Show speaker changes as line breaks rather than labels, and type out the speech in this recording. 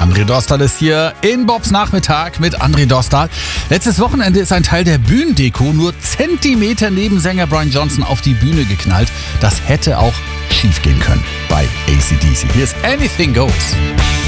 André Dostal ist hier in Bobs Nachmittag mit André Dostal. Letztes Wochenende ist ein Teil der Bühnendeko nur Zentimeter neben Sänger Brian Johnson auf die Bühne geknallt. Das hätte auch schief gehen können bei AC/DC. Hier ist Anything Goes.